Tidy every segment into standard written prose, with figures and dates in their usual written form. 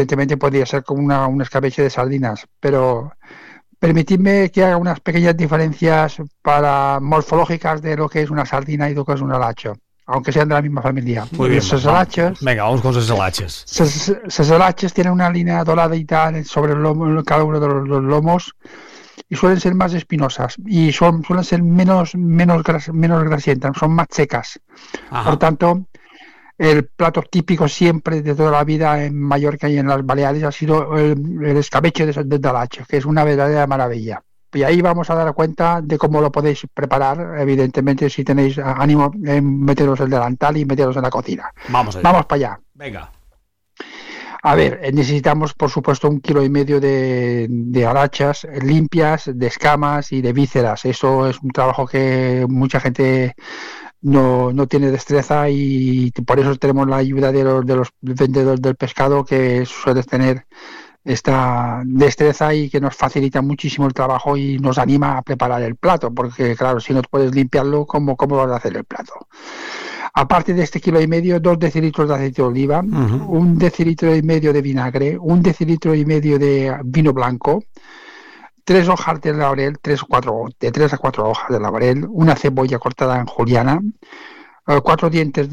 evidentemente podría ser como un escabeche de sardinas, pero permitidme que haga unas pequeñas diferencias morfológicas de lo que es una sardina y lo que es un alacho, aunque sean de la misma familia. Muy bien, Venga, vamos con sesalaches. Sesalaches tienen una línea doradita sobre el lomo, cada uno de los lomos, y suelen ser más espinosas y suelen ser menos grasientas, son más secas. Ajá. Por tanto, el plato típico siempre de toda la vida en Mallorca y en las Baleares ha sido el escabeche de alacho, que es una verdadera maravilla. Y ahí vamos a dar cuenta de cómo lo podéis preparar, evidentemente, si tenéis ánimo en meteros el delantal y meteros en la cocina. Vamos para allá. Venga. A ver, necesitamos, por supuesto, 1,5 kilos de alachas limpias, de escamas y de vísceras. Eso es un trabajo que mucha gente no tiene destreza, y por eso tenemos la ayuda de los vendedores del pescado, que suelen tener esta destreza y que nos facilita muchísimo el trabajo y nos anima a preparar el plato, porque claro, si no puedes limpiarlo, ¿cómo vas a hacer el plato? Aparte de 1,5 kilos, 2 decilitros de aceite de oliva, 1,5 decilitros de vinagre, 1,5 decilitros de vino blanco, 3 hojas de laurel, 3 a 4 hojas de laurel, una cebolla cortada en juliana, 4 dientes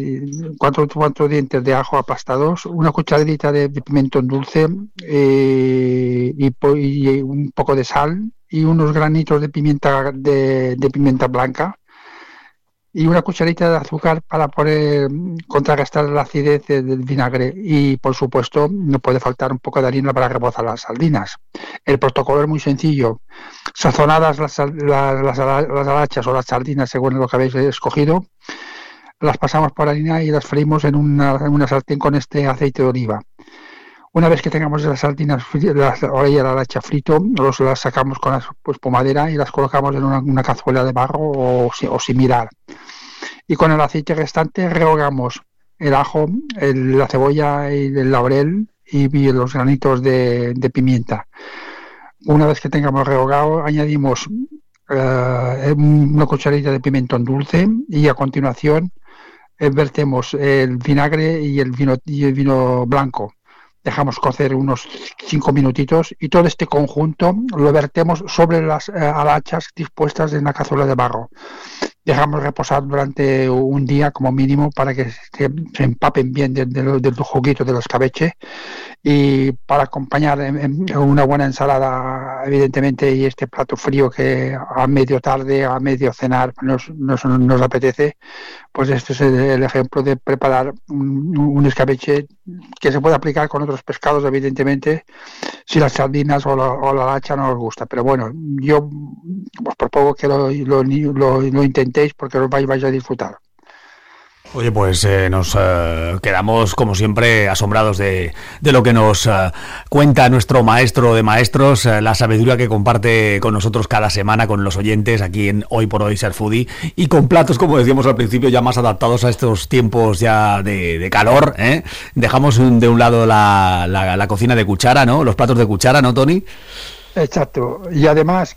de ajo aplastados, una cucharadita de pimentón dulce, y un poco de sal, y unos granitos de pimienta blanca, y una cucharita de azúcar para poder contrarrestar la acidez del vinagre. Y, por supuesto, no puede faltar un poco de harina para rebozar las sardinas. El protocolo es muy sencillo. Sazonadas las alachas o las sardinas, según lo que habéis escogido, las pasamos por harina y las freímos en una sartén con este aceite de oliva. Una vez que tengamos las sardinas, la alacha frito, las sacamos con la espumadera y las colocamos en una cazuela de barro o similar. Y con el aceite restante rehogamos el ajo, la cebolla y el laurel y los granitos de pimienta. Una vez que tengamos rehogado, añadimos una cucharadita de pimentón dulce, y a continuación vertemos el vinagre y el vino blanco. Dejamos cocer unos 5 minutitos y todo este conjunto lo vertemos sobre las alachas dispuestas en la cazuela de barro. Dejamos reposar durante un día como mínimo para que se empapen bien del juguito del escabeche, y para acompañar en una buena ensalada, evidentemente, y este plato frío que a medio tarde, a medio cenar nos apetece, pues este es el ejemplo de preparar un escabeche que se puede aplicar con otros pescados, evidentemente, si las sardinas o la lacha no os gusta. Pero bueno, yo os propongo que lo intentéis, porque os vais a disfrutar. Oye, pues nos quedamos, como siempre, asombrados de lo que nos cuenta nuestro maestro de maestros, la sabiduría que comparte con nosotros cada semana, con los oyentes, aquí en Hoy por Hoy Ser Foodie, y con platos, como decíamos al principio, ya más adaptados a estos tiempos ya de calor, ¿eh? Dejamos de un lado la cocina de cuchara, ¿no? Los platos de cuchara, ¿no, Tony? Exacto, y además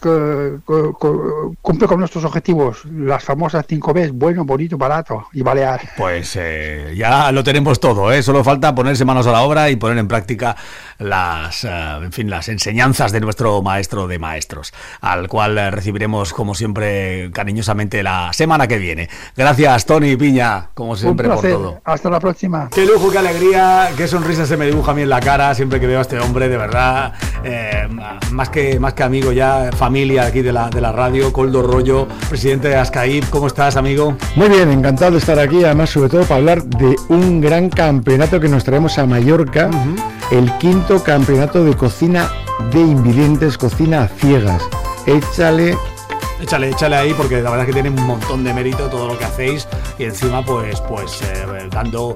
cumple con nuestros objetivos, las famosas 5 Bs, bueno, bonito, barato y balear. Pues ya lo tenemos todo, solo falta ponerse manos a la obra y poner en práctica las enseñanzas de nuestro maestro de maestros, al cual recibiremos, como siempre, cariñosamente la semana que viene. Gracias, Tony Piña, como siempre, por todo. Hasta la próxima. Qué lujo, qué alegría, qué sonrisa se me dibuja a mí en la cara siempre que veo a este hombre, de verdad, más que amigo, ya familia aquí de la radio. Koldo Rollo, presidente de Ascaip, ¿cómo estás, amigo? Muy bien, encantado de estar aquí, además sobre todo para hablar de un gran campeonato que nos traemos a Mallorca, el 5º campeonato de cocina de invidentes, cocina a ciegas. Échale ahí, porque la verdad es que tiene un montón de mérito todo lo que hacéis, y encima pues dando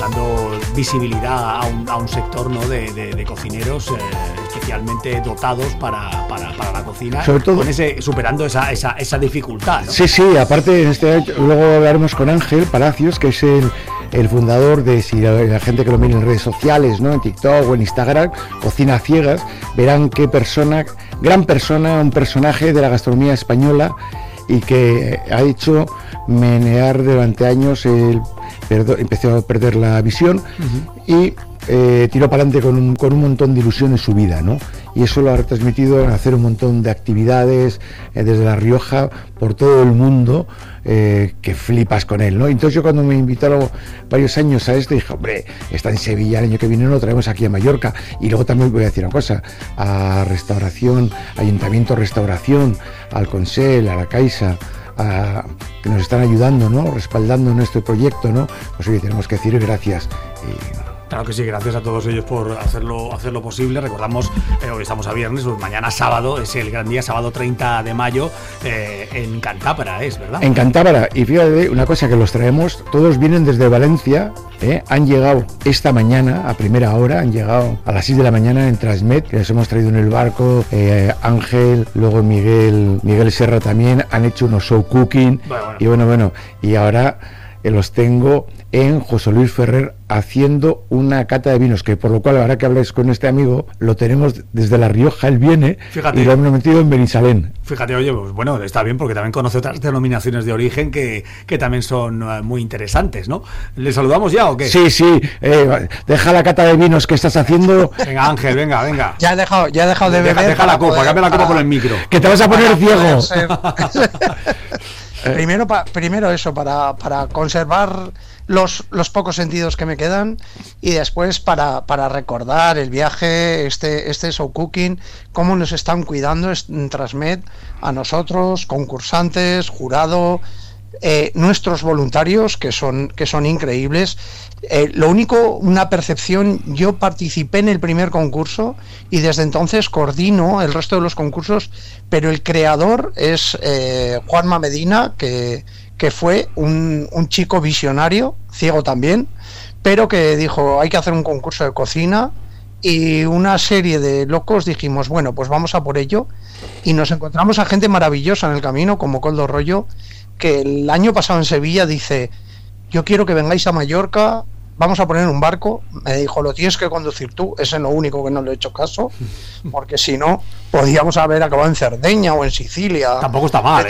visibilidad a un sector, ¿no?, de cocineros especialmente dotados para la cocina, sobre todo superando esa dificultad, ¿no? Sí, aparte luego hablaremos con Ángel Palacios, que es el fundador de, si la gente que lo mira en redes sociales, ¿no?, en TikTok o en Instagram, Cocina a Ciegas, verán qué gran persona, un personaje de la gastronomía española, y que ha hecho menear durante años, empezó a perder la visión, y tiró para adelante con un montón de ilusión en su vida, ¿no? Y eso lo ha retransmitido en hacer un montón de actividades desde La Rioja, por todo el mundo, que flipas con él, ¿no? Entonces yo cuando me invitaron varios años a esto, dije, hombre, está en Sevilla, el año que viene lo traemos aquí a Mallorca. Y luego también voy a decir una cosa, a Restauración, Ayuntamiento Restauración, al Consell, a la Caixa, que nos están ayudando, ¿no? Respaldando nuestro proyecto, ¿no? Pues oye, tenemos que decir gracias. Claro que sí, gracias a todos ellos por hacerlo posible. Recordamos, hoy estamos a viernes, pues mañana sábado es el gran día, sábado 30 de mayo, en Cantábara, ¿es verdad? En Cantábara, y fíjate una cosa que los traemos, todos vienen desde Valencia, han llegado esta mañana a primera hora, han llegado a las 6 de la mañana en Transmet, que les hemos traído en el barco, Ángel, luego Miguel Serra también, han hecho unos show cooking, y bueno, y ahora los tengo en José Luis Ferrer haciendo una cata de vinos, que por lo cual ahora que habláis con este amigo, lo tenemos desde La Rioja, él viene, fíjate, y lo hemos metido en Benisalén. Fíjate, oye, pues bueno, está bien porque también conoce otras denominaciones de origen que también son muy interesantes, ¿no? ¿Le saludamos ya o qué? Sí, deja la cata de vinos que estás haciendo. Venga, Ángel, venga. Ya he dejado de beber. Deja la copa, cambia la copa por el micro. Que te vas a poner ciego. Primero eso, para conservar los pocos sentidos que me quedan, y después para recordar el viaje, este show cooking, cómo nos están cuidando en Transmet a nosotros, concursantes, jurado, nuestros voluntarios que son increíbles. Lo único, una percepción, yo participé en el primer concurso y desde entonces coordino el resto de los concursos, pero el creador es Juanma Medina, que fue un chico visionario, ciego también, pero que dijo, hay que hacer un concurso de cocina, y una serie de locos dijimos, bueno, pues vamos a por ello, y nos encontramos a gente maravillosa en el camino, como Coldo Rollo, que el año pasado en Sevilla dice, yo quiero que vengáis a Mallorca, vamos a poner un barco. Me dijo, lo tienes que conducir tú. Ese es lo único que no le he hecho caso, porque si no, podíamos haber acabado en Cerdeña o en Sicilia. Tampoco está mal,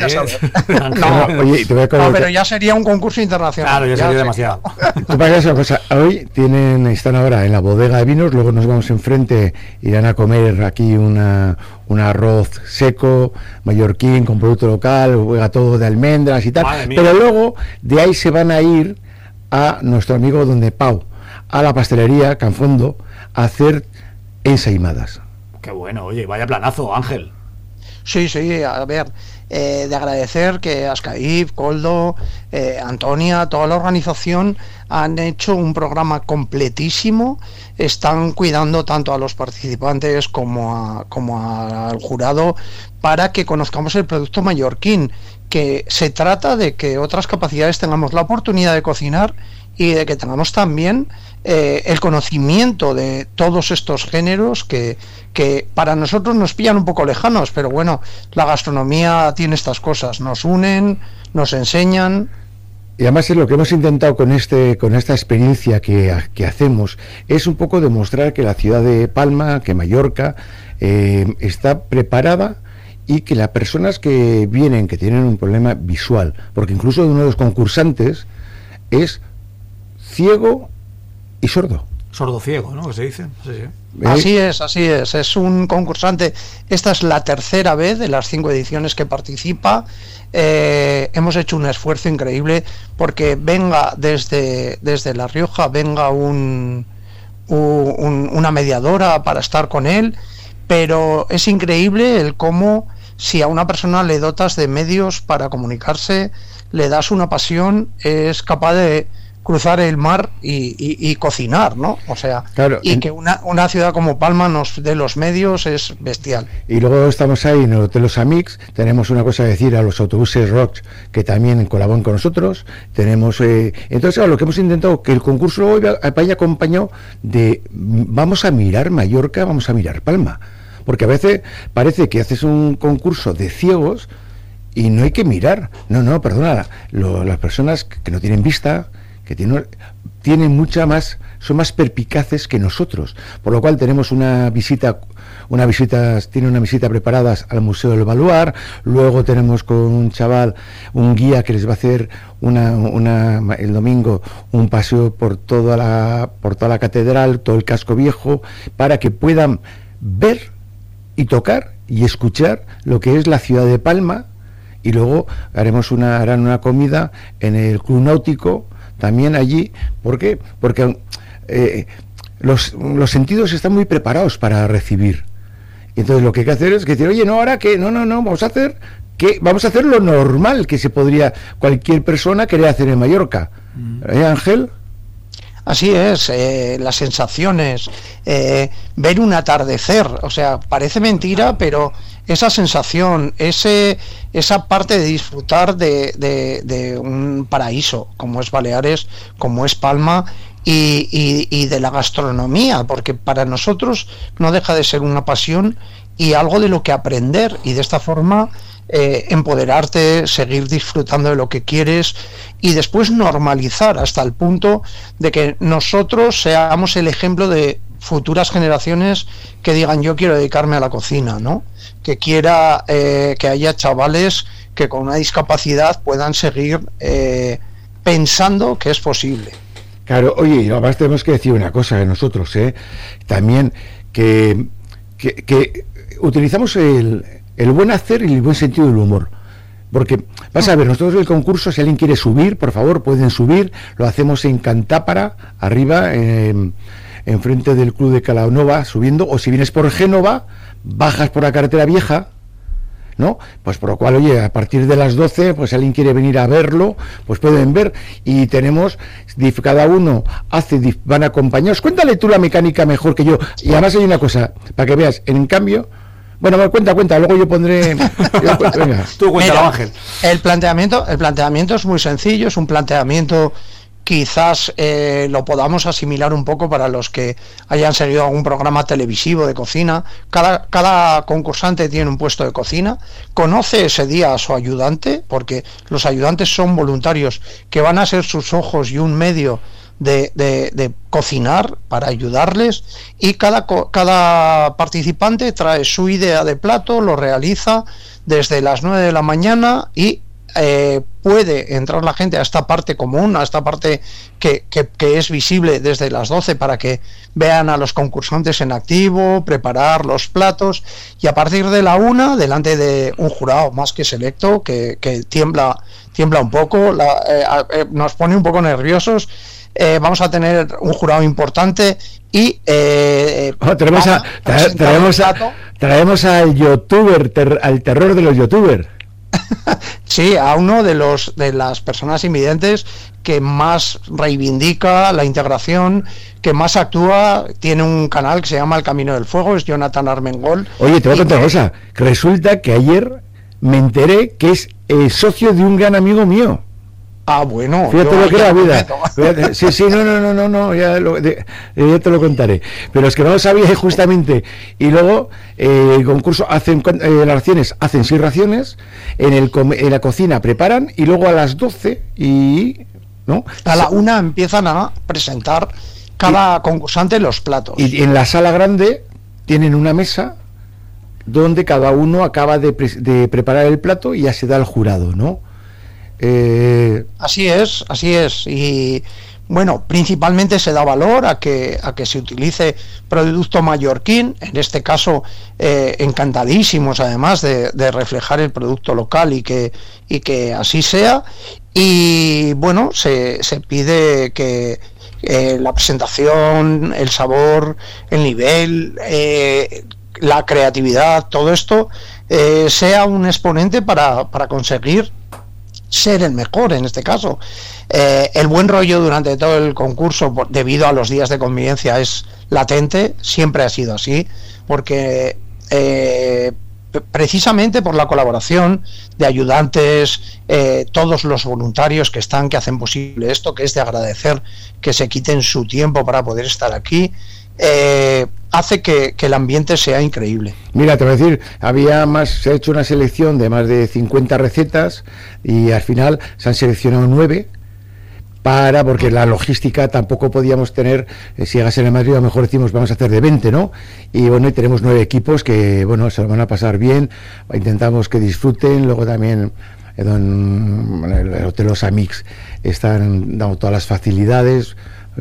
Oye, te voy a pero ya sería un concurso internacional. Claro, ya sería demasiado. Tú para que una cosa, hoy están ahora en la bodega de vinos, luego nos vamos enfrente, irán a comer aquí un arroz seco, mallorquín, con producto local, juega todo de almendras y tal, pero luego de ahí se van a ir a nuestro amigo Donde Pau, a la pastelería Canfondo, a hacer ensaimadas. Qué bueno, oye, vaya planazo, Ángel. Sí, a ver, de agradecer que Ascaif, Coldo, Antonia, toda la organización han hecho un programa completísimo, están cuidando tanto a los participantes como al jurado para que conozcamos el producto mallorquín, que se trata de que otras capacidades tengamos la oportunidad de cocinar y de que tengamos también el conocimiento de todos estos géneros que para nosotros nos pillan un poco lejanos, pero bueno, la gastronomía tiene estas cosas, nos unen, nos enseñan. Y además es lo que hemos intentado con esta experiencia que hacemos, es un poco demostrar que la ciudad de Palma, que Mallorca, está preparada, y que las personas que vienen, que tienen un problema visual, porque incluso uno de los concursantes es ciego y sordo. Sordo-ciego, ¿no? Que se dice. Sí. Así es un concursante. Esta es la tercera vez de las 5 ediciones que participa. Hemos hecho un esfuerzo increíble porque venga desde La Rioja, venga una mediadora para estar con él, pero es increíble el cómo, si a una persona le dotas de medios para comunicarse, le das una pasión, es capaz de cruzar el mar y cocinar, ¿no? O sea, claro, y que una ciudad como Palma nos dé los medios es bestial. Y luego estamos ahí en el Hotel Los Amics, tenemos una cosa a decir a los autobuses Rocks que también colaboran con nosotros, tenemos entonces lo que hemos intentado, que el concurso luego vaya acompañado de vamos a mirar Mallorca, vamos a mirar Palma, porque a veces parece que haces un concurso de ciegos y no hay que mirar, no, perdona, las personas que no tienen vista, que tienen son más perspicaces que nosotros, por lo cual tenemos una visita preparada al Museo del Baluard. Luego tenemos con un chaval, un guía que les va a hacer el domingo un paseo por toda la catedral, todo el casco viejo, para que puedan ver y tocar y escuchar lo que es la ciudad de Palma. Y luego harán una comida en el Club Náutico también allí. ¿Por qué? Porque los sentidos están muy preparados para recibir. Y entonces lo que hay que hacer es decir, oye, no, ahora que no, vamos a hacer lo normal que se podría cualquier persona querer hacer en Mallorca. Ángel. Así es, las sensaciones, ver un atardecer, o sea, parece mentira, pero esa sensación, esa parte de disfrutar de un paraíso, como es Baleares, como es Palma, y de la gastronomía, porque para nosotros no deja de ser una pasión y algo de lo que aprender, y de esta forma empoderarte, seguir disfrutando de lo que quieres y después normalizar hasta el punto de que nosotros seamos el ejemplo de futuras generaciones que digan yo quiero dedicarme a la cocina, ¿no? Que quiera que haya chavales que con una discapacidad puedan seguir pensando que es posible. Claro, oye, además tenemos que decir una cosa de nosotros, también que utilizamos el buen hacer y el buen sentido del humor. Porque, vas a ver, nosotros el concurso, si alguien quiere subir, por favor, pueden subir. Lo hacemos en Cantápara, arriba, enfrente del Club de Calanova, subiendo. O si vienes por Génova, bajas por la carretera vieja, ¿no? Pues por lo cual, oye, a partir de las 12, pues si alguien quiere venir a verlo, pues pueden ver. Y tenemos, cada uno van acompañados. Cuéntale tú la mecánica mejor que yo. Y además hay una cosa, para que veas, en cambio... Bueno, cuenta, luego yo pondré... Venga. Tú cuéntalo, Ángel. El planteamiento es muy sencillo, es un planteamiento quizás lo podamos asimilar un poco para los que hayan seguido algún programa televisivo de cocina. Cada concursante tiene un puesto de cocina, conoce ese día a su ayudante, porque los ayudantes son voluntarios que van a ser sus ojos y un medio de cocinar para ayudarles, y cada participante trae su idea de plato, lo realiza desde las 9 de la mañana y puede entrar la gente a esta parte común, a esta parte que es visible desde las 12 para que vean a los concursantes en activo, preparar los platos, y a partir de la 1, delante de un jurado más que selecto que tiembla un poco, nos pone un poco nerviosos. Vamos a tener un jurado importante y traemos al youtuber, al terror de los youtubers. Sí, a uno de las personas invidentes que más reivindica la integración, que más actúa, tiene un canal que se llama El Camino del Fuego, es Jonathan Armengol. Oye, te voy a contar una cosa, resulta que ayer me enteré que es socio de un gran amigo mío. Ah, bueno. Fíjate lo que es la vida. Fíjate, sí, no, ya te lo contaré. Pero es que no lo sabía justamente. Y luego, el concurso las raciones, hacen 6 raciones, en la cocina preparan, y luego a las 12, ¿no? A la 1 empiezan a presentar cada concursante los platos. Y en la sala grande tienen una mesa donde cada uno acaba de preparar el plato y ya se da al jurado, ¿no? Así es, y bueno, principalmente se da valor a que se utilice producto mallorquín, en este caso encantadísimos además de reflejar el producto local y que así sea. Y bueno, se pide que la presentación, el sabor, el nivel, la creatividad, todo esto sea un exponente para conseguir ser el mejor en este caso. El buen rollo durante todo el concurso, debido a los días de convivencia, es latente, siempre ha sido así, porque precisamente por la colaboración de ayudantes, todos los voluntarios que hacen posible esto, que es de agradecer que se quiten su tiempo para poder estar aquí, hace que el ambiente sea increíble. Mira, te voy a decir, se ha hecho una selección de más de 50 recetas y al final se han seleccionado 9, porque la logística tampoco podíamos tener, si llegasen a Madrid a lo mejor decimos vamos a hacer de 20, ¿no? Y bueno, y tenemos 9 equipos que, bueno, se lo van a pasar bien, intentamos que disfruten, luego también en el Hotel Los Amics están dando todas las facilidades,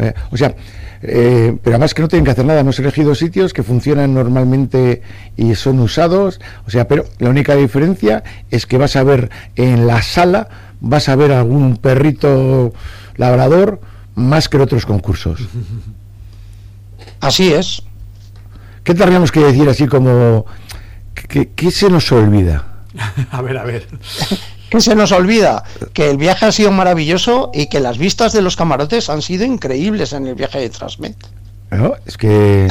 pero además que no tienen que hacer nada, hemos elegido sitios que funcionan normalmente y son usados, pero la única diferencia es que vas a ver en la sala, vas a ver algún perrito labrador más que en otros concursos. Así es. ¿Qué tendríamos que decir así como qué se nos olvida? A ver. ¿Qué se nos olvida? Que el viaje ha sido maravilloso y que las vistas de los camarotes han sido increíbles en el viaje de Transmed. No, es que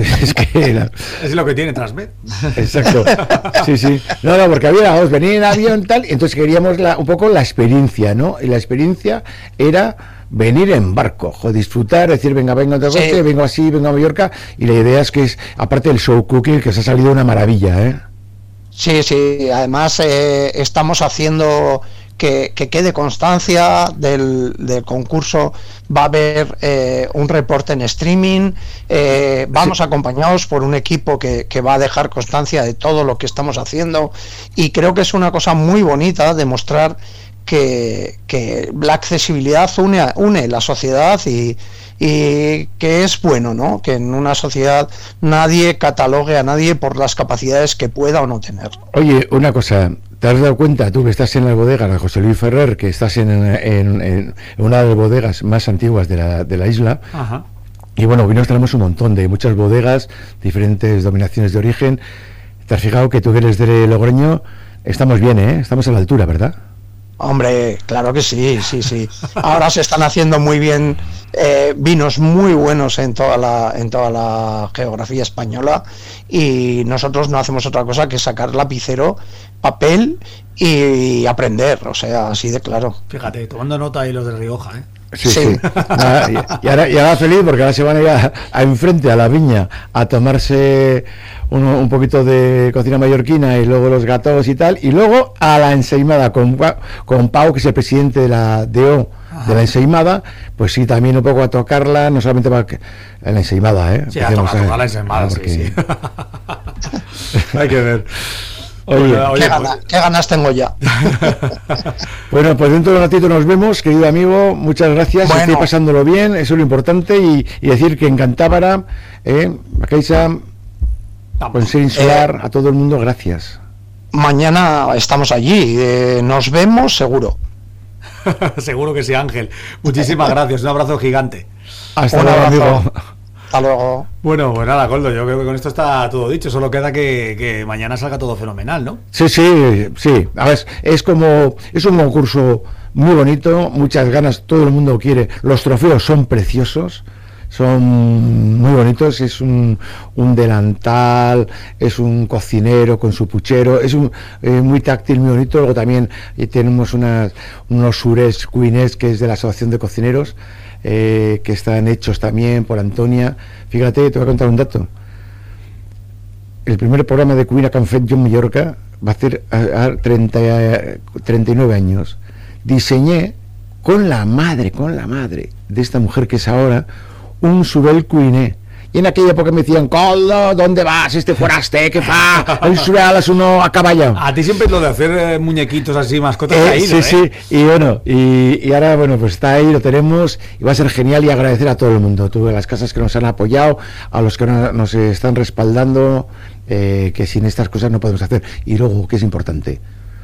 es lo que tiene Transmed. Exacto. Sí. No, porque vamos, venir en avión tal, y entonces queríamos un poco la experiencia, ¿no? Y la experiencia era venir en barco, disfrutar, decir, venga a coche, vengo así, vengo a Mallorca, y la idea es que es, aparte del show cooking, que se ha salido una maravilla, ¿eh? Sí, además estamos haciendo que quede constancia del concurso, va a haber un reporte en streaming, vamos acompañados por un equipo que va a dejar constancia de todo lo que estamos haciendo, y creo que es una cosa muy bonita demostrar que la accesibilidad une la sociedad y que es bueno, ¿no? Que en una sociedad nadie catalogue a nadie por las capacidades que pueda o no tener. Oye, una cosa, ¿te has dado cuenta tú que estás en la bodega de José Luis Ferrer, que estás en una de las bodegas más antiguas de la isla? Ajá. Y bueno, vinos tenemos un montón de muchas bodegas, diferentes denominaciones de origen. ¿Te has fijado que tú que eres de Logroño? Estamos bien, ¿eh? Estamos a la altura, ¿verdad? Hombre, claro que sí. Ahora se están haciendo muy bien vinos muy buenos en toda la geografía española, y nosotros no hacemos otra cosa que sacar lapicero, papel y aprender, así de claro. Fíjate, tomando nota ahí los de Rioja, ¿eh? Sí. Y ahora feliz porque ahora se van a ir a enfrente a la viña a tomarse un poquito de cocina mallorquina y luego los gatos y tal, y luego a la ensaimada con Pau, que es el presidente de la DO de la ensaimada, pues sí, también un poco a tocarla, no solamente para la ensaimada, Sí, a tocar la ensaimada, porque... sí. Hay que ver. Oye, ¿Qué ganas tengo ya? Bueno, pues dentro de un ratito nos vemos, querido amigo. Muchas gracias. Estoy pasándolo bien, eso es lo importante. Y decir que en Cantábara, a Caixa, Consejo Insular, a todo el mundo, gracias. Mañana estamos allí, nos vemos seguro. Seguro que sí, Ángel. Muchísimas gracias, un abrazo gigante. Hasta luego, amigo. Hasta luego. Bueno, pues nada, Coldo, yo creo que con esto está todo dicho. Solo queda que mañana salga todo fenomenal, ¿no? Sí. A ver, es un concurso muy bonito, muchas ganas, todo el mundo quiere. Los trofeos son preciosos, son muy bonitos. Es un delantal, es un cocinero con su puchero, es muy táctil, muy bonito. Luego también tenemos unos sures cuinés, que es de la Asociación de Cocineros, que están hechos también por Antonia. Fíjate, te voy a contar un dato. El primer programa de Cuina que han fet yo en Mallorca va a hacer a 39 años. Diseñé con la madre de esta mujer que es ahora un subel cuiné. Y en aquella época me decían, Coldo, ¿dónde vas? Foraste, ¿qué fa? Un subel es uno a caballo. A ti siempre lo de hacer muñequitos así, mascotas caídos, sí. Y bueno, y ahora, bueno, pues está ahí, lo tenemos, y va a ser genial, y agradecer a todo el mundo, a las casas que nos han apoyado, a los que nos están respaldando, que sin estas cosas no podemos hacer. Y luego, que es importante,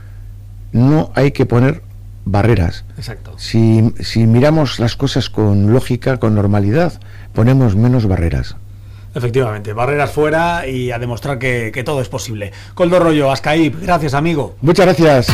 no hay que poner barreras. Exacto. Si miramos las cosas con lógica, con normalidad, ponemos menos barreras. Efectivamente, barreras fuera y a demostrar que todo es posible. Coldo Rollo, Ascaip, gracias, amigo. Muchas gracias.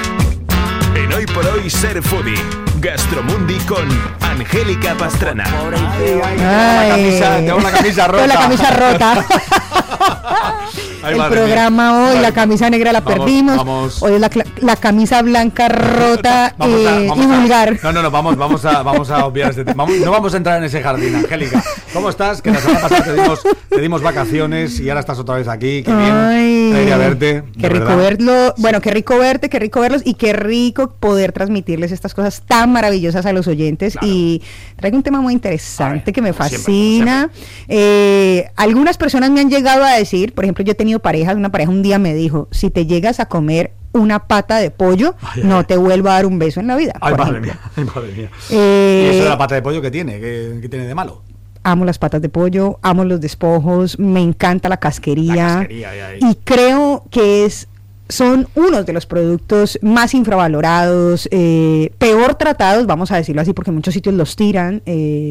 En Hoy por Hoy Ser Foodie, Gastromundi con Angélica Pastrana. Tengo la camisa rota. Tengo la camisa rota. Ay, el programa hoy, la camisa negra la perdimos. Hoy es la camisa blanca rota y vulgar. No, vamos a obviar este tema. No vamos a entrar en ese jardín, Angélica. ¿Cómo estás? Que la semana pasada te dimos vacaciones y ahora estás otra vez aquí. Qué bien. Alegría verte. Qué rico verlo. Bueno, qué rico verte, qué rico verlos y qué rico poder transmitirles estas cosas tan maravillosas a los oyentes. Claro. Y traigo un tema muy interesante que me fascina. Siempre. Algunas personas me han llegado a decir, por ejemplo, yo he tenido parejas, una pareja un día me dijo, si te llegas a comer una pata de pollo, no te vuelvo a dar un beso en la vida. Ay, madre mía. ¿Y eso de la pata de pollo qué tiene? ¿Qué tiene de malo? Amo las patas de pollo, amo los despojos, me encanta la casquería. Y creo que son unos de los productos más infravalorados, peor tratados, vamos a decirlo así, porque en muchos sitios los tiran.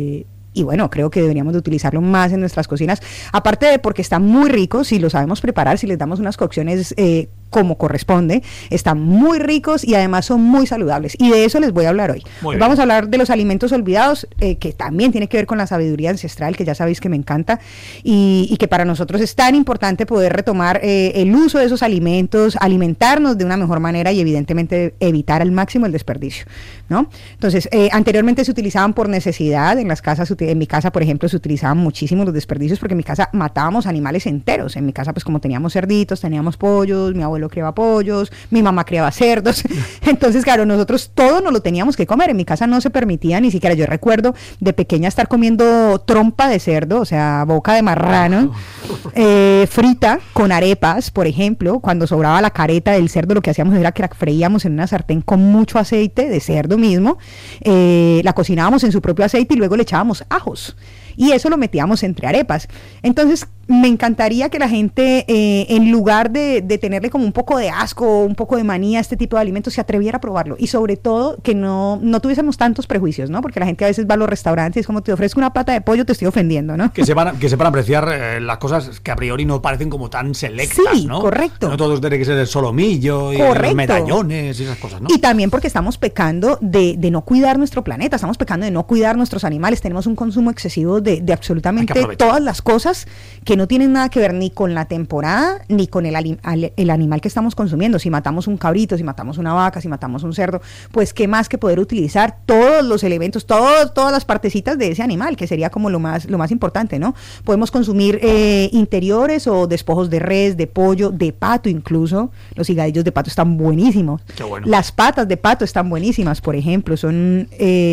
Y bueno, creo que deberíamos de utilizarlo más en nuestras cocinas, aparte de porque está muy rico, si lo sabemos preparar, si les damos unas cocciones como corresponde, están muy ricos y además son muy saludables, y de eso les voy a hablar hoy. Vamos a hablar de los alimentos olvidados, que también tiene que ver con la sabiduría ancestral, que ya sabéis que me encanta, y que para nosotros es tan importante poder retomar el uso de esos alimentos, alimentarnos de una mejor manera y evidentemente evitar al máximo el desperdicio, ¿no? Entonces, anteriormente se utilizaban por necesidad, en las casas, en mi casa, por ejemplo, se utilizaban muchísimo los desperdicios porque en mi casa matábamos animales enteros. En mi casa, pues como teníamos cerditos, teníamos pollos, mi abuelo criaba pollos, mi mamá criaba cerdos. Entonces, claro, nosotros todo nos lo teníamos que comer. En mi casa no se permitía ni siquiera. Yo recuerdo de pequeña estar comiendo trompa de cerdo, o sea, boca de marrano, frita con arepas, por ejemplo. Cuando sobraba la careta del cerdo, lo que hacíamos era que la freíamos en una sartén con mucho aceite de cerdo mismo. La cocinábamos en su propio aceite y luego le echábamos ajos, y eso lo metíamos entre arepas. Entonces me encantaría que la gente, en lugar de tenerle como un poco de asco, un poco de manía a este tipo de alimentos, se atreviera a probarlo, y sobre todo que no tuviésemos tantos prejuicios, ¿no? Porque la gente a veces va a los restaurantes y es como, te ofrezco una pata de pollo, te estoy ofendiendo, ¿no? Que sepan apreciar las cosas que a priori no parecen como tan selectas, sí, ¿no? Correcto. No todos tienen que ser el solomillo y los medallones y esas cosas, ¿no? Y también porque estamos pecando de no cuidar nuestro planeta, estamos pecando de no cuidar nuestros animales, tenemos un consumo excesivo de absolutamente todas las cosas que no tienen nada que ver ni con la temporada ni con el animal que estamos consumiendo. Si matamos un cabrito, si matamos una vaca, si matamos un cerdo, pues qué más que poder utilizar todos los elementos, todas las partecitas de ese animal, que sería como lo más importante, ¿no? Podemos consumir interiores o despojos de res, de pollo, de pato incluso. Los higadillos de pato están buenísimos. Qué bueno. Las patas de pato están buenísimas, por ejemplo, son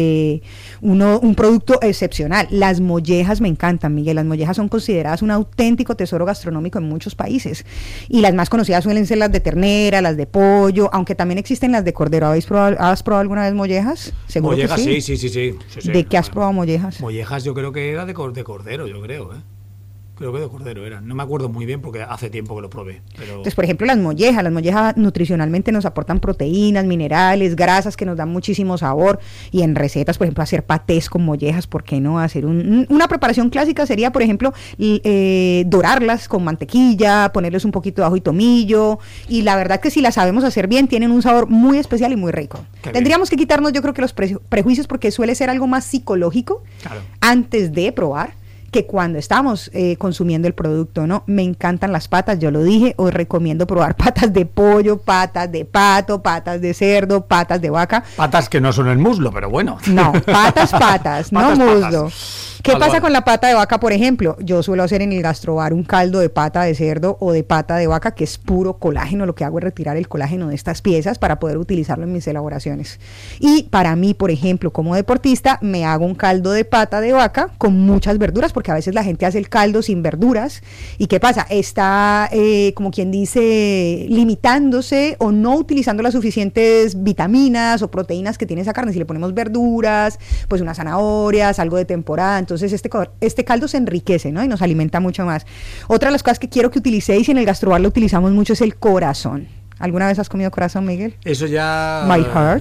un producto excepcional. Las mollejas me encantan, Miguel. Las mollejas son consideradas un auténtico tesoro gastronómico en muchos países, y las más conocidas suelen ser las de ternera, las de pollo, aunque también existen las de cordero. ¿Has probado alguna vez mollejas? ¿Seguro mollejas, que sí. ¿De qué has probado mollejas? Mollejas yo creo que era de cordero, yo creo, Creo que de cordero era. No me acuerdo muy bien porque hace tiempo que lo probé. Pero... Entonces, por ejemplo, las mollejas nutricionalmente nos aportan proteínas, minerales, grasas que nos dan muchísimo sabor. Y en recetas, por ejemplo, hacer patés con mollejas, ¿por qué no? Hacer una preparación clásica sería, por ejemplo, dorarlas con mantequilla, ponerles un poquito de ajo y tomillo. Y la verdad que si las sabemos hacer bien, tienen un sabor muy especial y muy rico. Tendríamos que quitarnos, yo creo que los prejuicios, porque suele ser algo más psicológico antes de probar, que cuando estamos consumiendo el producto, ¿no? Me encantan las patas, yo lo dije, os recomiendo probar patas de pollo, patas de pato, patas de cerdo, patas de vaca. Patas que no son el muslo, pero bueno. No, patas, no muslo. ¿Qué pasa con la pata de vaca, por ejemplo? Yo suelo hacer en el gastrobar un caldo de pata de cerdo o de pata de vaca, que es puro colágeno. Lo que hago es retirar el colágeno de estas piezas para poder utilizarlo en mis elaboraciones. Y para mí, por ejemplo, como deportista, me hago un caldo de pata de vaca con muchas verduras, porque a veces la gente hace el caldo sin verduras. ¿Y qué pasa? Está, como quien dice, limitándose o no utilizando las suficientes vitaminas o proteínas que tiene esa carne. Si le ponemos verduras, pues unas zanahorias, algo de temporada, entonces este caldo se enriquece, ¿no? Y nos alimenta mucho más. Otra de las cosas que quiero que utilicéis, y en el gastrobar lo utilizamos mucho, es el corazón. ¿Alguna vez has comido corazón, Miguel? Eso ya... My heart.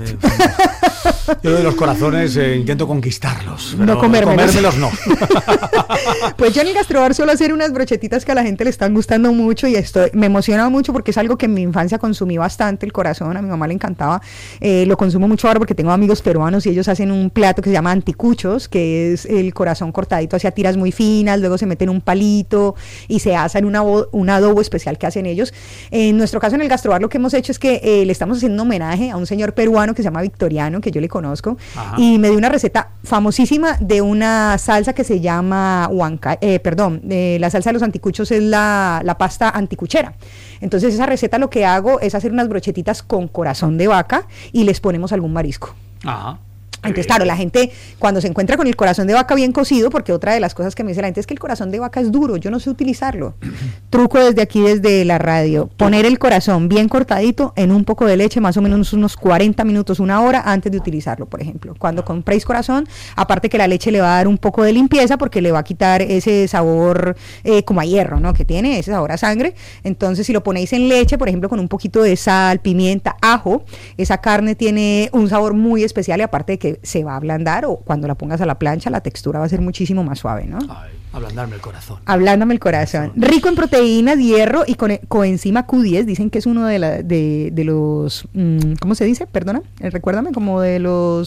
Yo de los corazones intento conquistarlos, pero no comérmelos no. Pues yo en el gastrobar suelo hacer unas brochetitas que a la gente le están gustando mucho y me emociona mucho porque es algo que en mi infancia consumí bastante, el corazón, a mi mamá le encantaba. Lo consumo mucho ahora porque tengo amigos peruanos y ellos hacen un plato que se llama anticuchos, que es el corazón cortadito hacia tiras muy finas, luego se mete en un palito y se asa en un adobo especial que hacen ellos. En nuestro caso en el gastrobar lo que hemos hecho es que le estamos haciendo un homenaje a un señor peruano que se llama Victoriano, que yo le conozco. Ajá. Y me dio una receta famosísima de una salsa que se llama la salsa de los anticuchos es la pasta anticuchera. Entonces esa receta lo que hago es hacer unas brochetitas con corazón de vaca y les ponemos algún marisco. Ajá. Entonces, claro, la gente cuando se encuentra con el corazón de vaca bien cocido, porque otra de las cosas que me dice la gente es que el corazón de vaca es duro, yo no sé utilizarlo. Truco desde aquí, desde la radio, poner el corazón bien cortadito en un poco de leche, más o menos unos 40 minutos, una hora antes de utilizarlo, por ejemplo. Cuando compréis corazón, aparte que la leche le va a dar un poco de limpieza porque le va a quitar ese sabor como a hierro, ¿no? Que tiene ese sabor a sangre. Entonces, si lo ponéis en leche, por ejemplo, con un poquito de sal, pimienta, ajo, esa carne tiene un sabor muy especial y aparte de que se va a ablandar o cuando la pongas a la plancha la textura va a ser muchísimo más suave, ¿no? Ay, ablandarme el corazón. Ablándame el corazón. Rico en proteínas, hierro y con coenzima Q10, dicen que es uno de los, ¿cómo se dice? Perdona, recuérdame, como de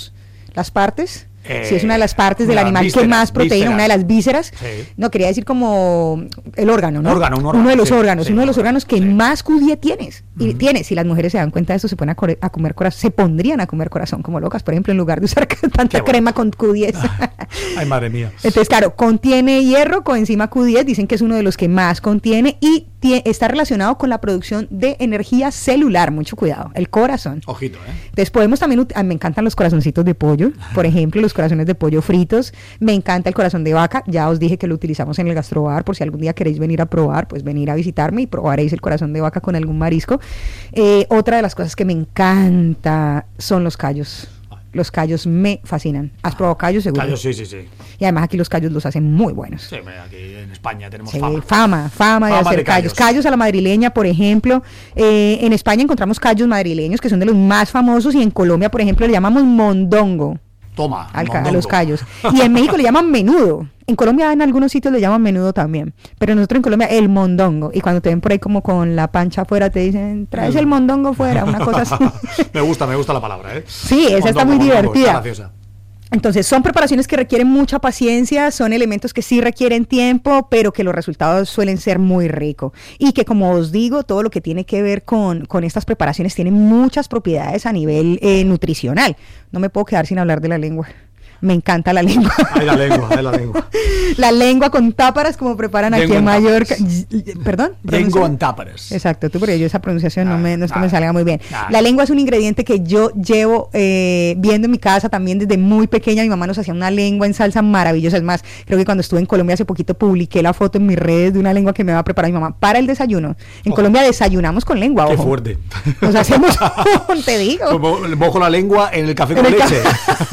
las partes. Si es una de las partes del animal vísceras, que más proteína, una de las vísceras. Sí. No, quería decir como el órgano, ¿no? Uno de los órganos que más Q10 tienes. Y tienes, si las mujeres se dan cuenta de eso, se ponen a comer corazón, se pondrían a comer corazón como locas, por ejemplo, en lugar de usar tanta crema con Q10. Ay, madre mía. Entonces, claro, contiene hierro, coenzima Q10, dicen que es uno de los que más contiene y está relacionado con la producción de energía celular, mucho cuidado, el corazón. Ojito, Entonces podemos también, me encantan los corazoncitos de pollo, por ejemplo, los corazones de pollo fritos, me encanta el corazón de vaca, ya os dije que lo utilizamos en el gastrobar, por si algún día queréis venir a probar, pues venir a visitarme y probaréis el corazón de vaca con algún marisco. Otra de las cosas que me encanta son los callos. Los callos me fascinan. ¿Has probado callos, seguro? Callos, sí. Y además aquí los callos los hacen muy buenos. Sí, aquí en España tenemos fama de hacer callos. Callos a la madrileña, por ejemplo. En España encontramos callos madrileños que son de los más famosos y en Colombia, por ejemplo, le llamamos mondongo. Toma, a los callos. Y en México le llaman menudo. En Colombia en algunos sitios le llaman menudo también. Pero nosotros en Colombia el mondongo. Y cuando te ven por ahí como con la pancha afuera te dicen, traes el mondongo fuera, una cosa así. me gusta la palabra, Sí, esa mondongo, está muy divertida. Está graciosa. Entonces son preparaciones que requieren mucha paciencia, son elementos que sí requieren tiempo, pero que los resultados suelen ser muy ricos. Y que como os digo, todo lo que tiene que ver con estas preparaciones tiene muchas propiedades a nivel nutricional. No me puedo quedar sin hablar de la lengua. Me encanta la lengua. Ay, la lengua. La lengua con táparas, como preparan aquí en Mallorca. ¿Perdón? Lengua con táparas. Exacto, porque yo esa pronunciación no es que me salga muy bien. La lengua es un ingrediente que yo llevo viendo en mi casa también desde muy pequeña. Mi mamá nos hacía una lengua en salsa maravillosa. Es más, creo que cuando estuve en Colombia hace poquito publiqué la foto en mis redes de una lengua que me va a preparar mi mamá para el desayuno. En Colombia desayunamos con lengua. Qué fuerte. Nos hacemos, te digo. Mojo la lengua en el café con leche.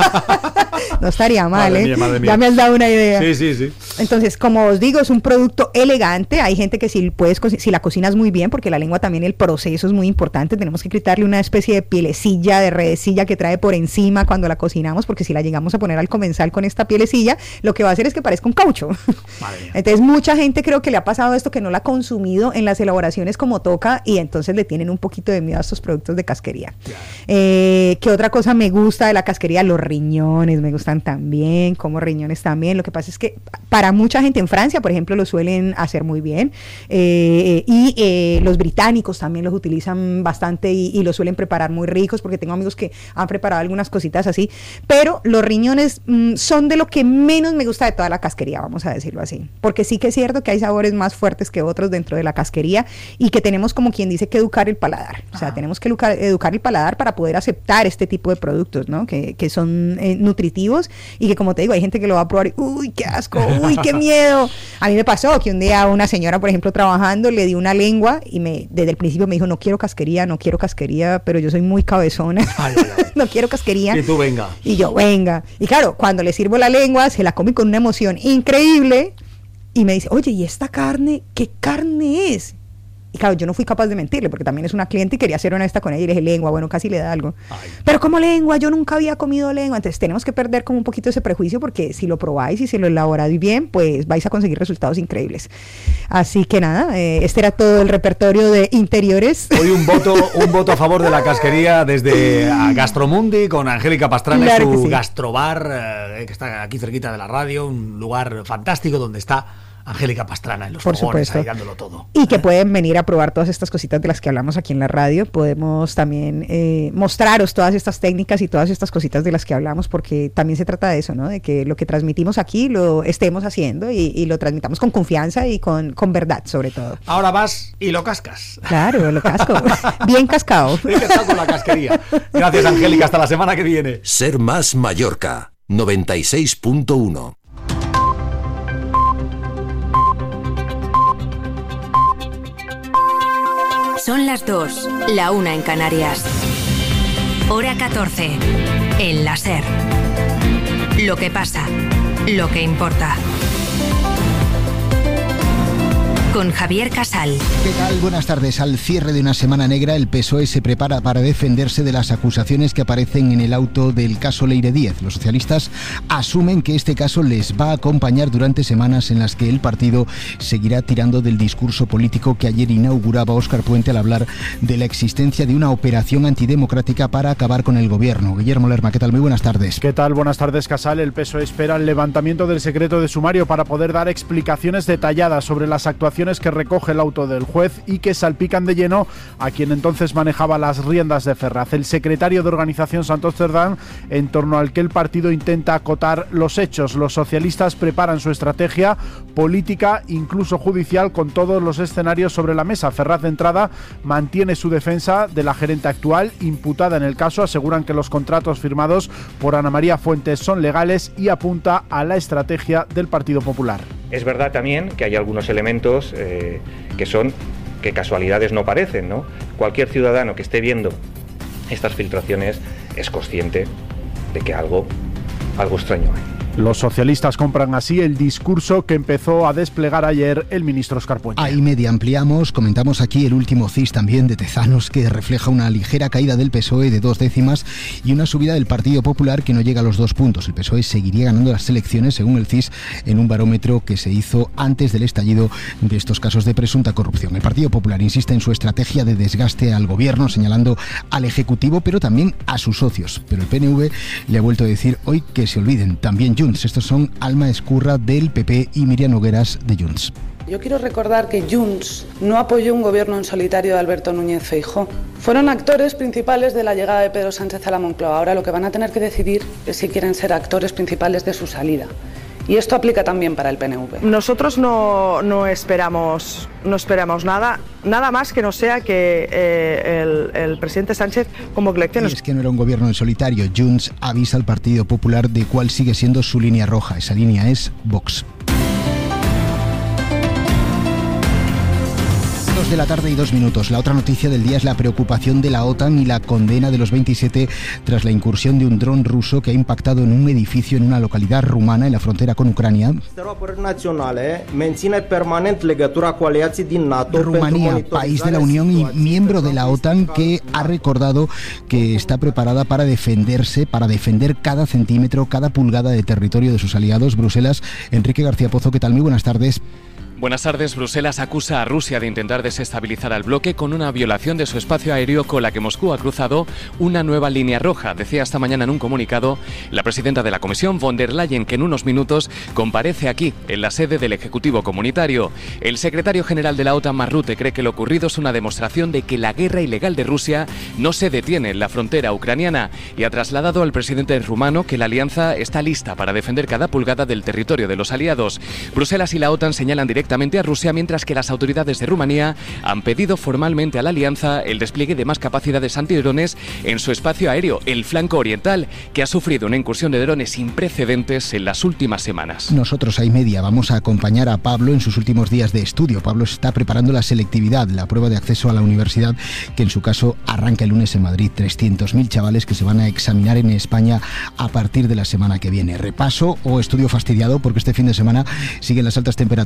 No estaría mal, madre mía. Ya me has dado una idea. Sí. Entonces, como os digo, es un producto elegante. Hay gente que si la cocinas muy bien, porque la lengua también el proceso es muy importante, tenemos que quitarle una especie de pielecilla, de redecilla que trae por encima cuando la cocinamos, porque si la llegamos a poner al comensal con esta pielecilla, lo que va a hacer es que parezca un caucho. Entonces, mucha gente creo que le ha pasado esto, que no la ha consumido en las elaboraciones como toca y entonces le tienen un poquito de miedo a estos productos de casquería. ¿Qué otra cosa me gusta de la casquería? Los riñones me gustan también, como riñones también. Lo que pasa es que para mucha gente en Francia, por ejemplo, lo suelen hacer muy bien y los británicos también los utilizan bastante y los suelen preparar muy ricos, porque tengo amigos que han preparado algunas cositas así, pero los riñones son de lo que menos me gusta de toda la casquería, vamos a decirlo así, porque sí que es cierto que hay sabores más fuertes que otros dentro de la casquería y que tenemos, como quien dice, que educar el paladar. O sea, tenemos que educar el paladar para poder aceptar este tipo de productos, ¿no? Que son nutritivos y que, como te digo, hay gente que lo va a probar y ¡uy, qué asco! ¡Uy, qué miedo! A mí me pasó que un día una señora, por ejemplo, trabajando, le di una lengua y desde el principio me dijo, no quiero casquería, pero yo soy muy cabezona. No quiero casquería. Y tú venga. Y yo, venga. Y claro, cuando le sirvo la lengua, se la come con una emoción increíble y me dice, oye, ¿y esta carne? ¿Qué carne es? Y claro, yo no fui capaz de mentirle, porque también es una cliente y quería ser honesta con ella, y le dije, lengua, bueno, casi le da algo. Pero como lengua, yo nunca había comido lengua. Entonces tenemos que perder como un poquito ese prejuicio, porque si lo probáis y si lo elaboráis bien, pues vais a conseguir resultados increíbles. Así que nada, este era todo el repertorio de interiores. Hoy un voto a favor de la casquería desde Gastromundi con Angélica Pastrana, claro, y su gastrobar, que está aquí cerquita de la radio, un lugar fantástico donde está Angélica Pastrana en los fogones, ahí dándolo todo. Y que pueden venir a probar todas estas cositas de las que hablamos aquí en la radio. Podemos también mostraros todas estas técnicas y todas estas cositas de las que hablamos, porque también se trata de eso, ¿no? De que lo que transmitimos aquí lo estemos haciendo y lo transmitamos con confianza y con verdad, sobre todo. Ahora vas y lo cascas. Claro, lo casco. Bien cascado. Bien cascado con la casquería. Gracias, Angélica. Hasta la semana que viene. Ser Más Mallorca, 96.1. Son las 2, la 1 en Canarias. Hora 14, en la SER. Lo que pasa, lo que importa. Con Javier Casal. ¿Qué tal? Buenas tardes. Al cierre de una semana negra, el PSOE se prepara para defenderse de las acusaciones que aparecen en el auto del caso Leire Díez. Los socialistas asumen que este caso les va a acompañar durante semanas en las que el partido seguirá tirando del discurso político que ayer inauguraba Óscar Puente al hablar de la existencia de una operación antidemocrática para acabar con el gobierno. Guillermo Lerma, ¿qué tal? Muy buenas tardes. ¿Qué tal? Buenas tardes, Casal. El PSOE espera el levantamiento del secreto de sumario para poder dar explicaciones detalladas sobre las actuaciones que recoge el auto del juez y que salpican de lleno a quien entonces manejaba las riendas de Ferraz, el secretario de Organización Santos Cerdán, en torno al que el partido intenta acotar los hechos. Los socialistas preparan su estrategia política, incluso judicial, con todos los escenarios sobre la mesa. Ferraz, de entrada, mantiene su defensa de la gerente actual imputada en el caso. Aseguran que los contratos firmados por Ana María Fuentes son legales y apunta a la estrategia del Partido Popular. Es verdad también que hay algunos elementos que casualidades no parecen, ¿no? Cualquier ciudadano que esté viendo estas filtraciones es consciente de que algo extraño hay. Los socialistas compran así el discurso que empezó a desplegar ayer el ministro Óscar Puente. Ahí media ampliamos, comentamos aquí el último CIS también de Tezanos, que refleja una ligera caída del PSOE de 2 décimas y una subida del Partido Popular que no llega a los 2 puntos. El PSOE seguiría ganando las elecciones, según el CIS, en un barómetro que se hizo antes del estallido de estos casos de presunta corrupción. El Partido Popular insiste en su estrategia de desgaste al gobierno, señalando al Ejecutivo, pero también a sus socios. Pero el PNV le ha vuelto a decir hoy que se olviden, también Junts. Estos son Alma Escurra del PP y Miriam Nogueras de Junts. Yo quiero recordar que Junts no apoyó un gobierno en solitario de Alberto Núñez Feijóo. Fueron actores principales de la llegada de Pedro Sánchez a la Moncloa. Ahora lo que van a tener que decidir es si quieren ser actores principales de su salida. Y esto aplica también para el PNV. Nosotros no esperamos nada más que no sea que el presidente Sánchez convoque elecciones. Y es que no era un gobierno en solitario. Junts avisa al Partido Popular de cuál sigue siendo su línea roja. Esa línea es Vox. 2 de la tarde y 2 minutos. La otra noticia del día es la preocupación de la OTAN y la condena de los 27 tras la incursión de un dron ruso que ha impactado en un edificio en una localidad rumana en la frontera con Ucrania. Rumanía, país de la Unión y miembro de la OTAN, que ha recordado que está preparada para defenderse, para defender cada centímetro, cada pulgada de territorio de sus aliados. Bruselas, Enrique García Pozo, ¿qué tal? Muy buenas tardes. Buenas tardes. Bruselas acusa a Rusia de intentar desestabilizar al bloque con una violación de su espacio aéreo con la que Moscú ha cruzado una nueva línea roja. Decía esta mañana en un comunicado la presidenta de la Comisión, von der Leyen, que en unos minutos comparece aquí, en la sede del Ejecutivo Comunitario. El secretario general de la OTAN, Mark Rutte, cree que lo ocurrido es una demostración de que la guerra ilegal de Rusia no se detiene en la frontera ucraniana y ha trasladado al presidente rumano que la alianza está lista para defender cada pulgada del territorio de los aliados. Bruselas y la OTAN señalan directamente a Rusia, mientras que las autoridades de Rumanía han pedido formalmente a la alianza el despliegue de más capacidades antidrones en su espacio aéreo, el flanco oriental, que ha sufrido una incursión de drones sin precedentes en las últimas semanas. Nosotros, ahí media, vamos a acompañar a Pablo en sus últimos días de estudio. Pablo está preparando la selectividad, la prueba de acceso a la universidad, que en su caso arranca el lunes en Madrid. 300.000 chavales que se van a examinar en España a partir de la semana que viene. Repaso o estudio fastidiado, porque este fin de semana siguen las altas temperaturas. 11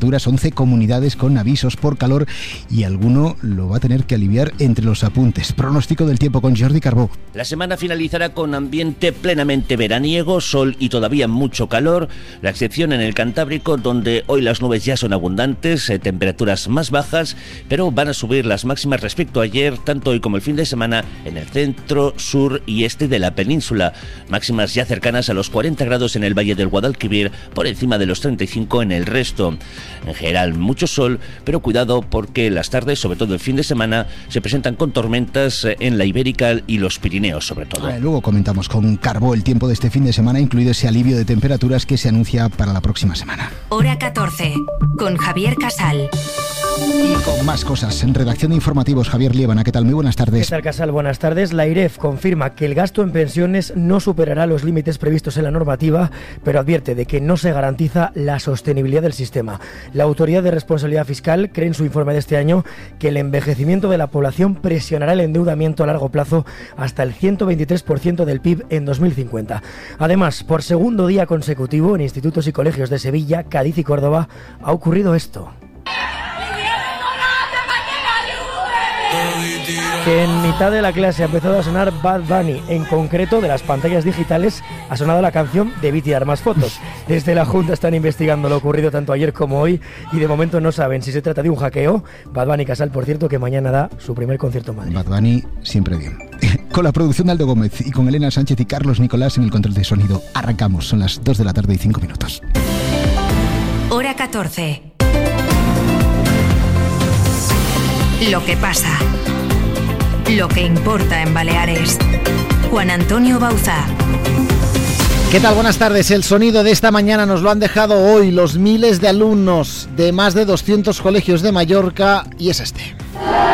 13 comunidades con avisos por calor y alguno lo va a tener que aliviar entre los apuntes. Pronóstico del tiempo con Jordi Carbó. La semana finalizará con ambiente plenamente veraniego, sol y todavía mucho calor, la excepción en el Cantábrico, donde hoy las nubes ya son abundantes, temperaturas más bajas, pero van a subir las máximas respecto a ayer, tanto hoy como el fin de semana, en el centro, sur y este de la península. Máximas ya cercanas a los 40 grados en el Valle del Guadalquivir, por encima de los 35 en el resto. En general, mucho sol, pero cuidado porque las tardes, sobre todo el fin de semana, se presentan con tormentas en la Ibérica y los Pirineos, sobre todo. Luego comentamos con Carbó el tiempo de este fin de semana, incluido ese alivio de temperaturas que se anuncia para la próxima semana. Hora 14, con Javier Casal. Y con más cosas, en redacción de informativos, Javier Liébana, ¿qué tal? Muy buenas tardes. ¿Qué tal, Casal? Buenas tardes. La IREF confirma que el gasto en pensiones no superará los límites previstos en la normativa, pero advierte de que no se garantiza la sostenibilidad del sistema. La Autoridad de Responsabilidad Fiscal cree en su informe de este año que el envejecimiento de la población presionará el endeudamiento a largo plazo hasta el 123% del PIB en 2050. Además, por segundo día consecutivo en institutos y colegios de Sevilla, Cádiz y Córdoba ha ocurrido esto. Que en mitad de la clase ha empezado a sonar Bad Bunny, en concreto de las pantallas digitales ha sonado la canción Debí tirar más fotos. Desde la Junta están investigando lo ocurrido tanto ayer como hoy y de momento no saben si se trata de un hackeo. Bad Bunny, Casal, por cierto, que mañana da su primer concierto en Madrid. Bad Bunny siempre bien. Con la producción de Aldo Gómez y con Elena Sánchez y Carlos Nicolás en el control de sonido. Arrancamos, son las 2 de la tarde y 5 minutos. Hora 14. Lo que pasa. Lo que importa en Baleares. Juan Antonio Bauzá. ¿Qué tal? Buenas tardes. El sonido de esta mañana nos lo han dejado hoy los miles de alumnos de más de 200 colegios de Mallorca y es este.